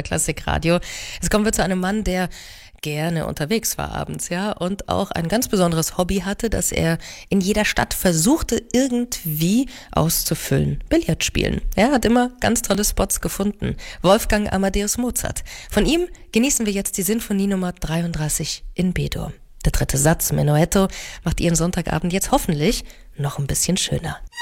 Klassikradio. Jetzt kommen wir zu einem Mann, der gerne unterwegs war abends, ja, und auch ein ganz besonderes Hobby hatte, das er in jeder Stadt versuchte irgendwie auszufüllen. Billard spielen. Er hat immer ganz tolle Spots gefunden. Wolfgang Amadeus Mozart. Von ihm genießen wir jetzt die Sinfonie Nummer 33 in B-Dur. Der dritte Satz, Menuetto, macht Ihren Sonntagabend jetzt hoffentlich noch ein bisschen schöner.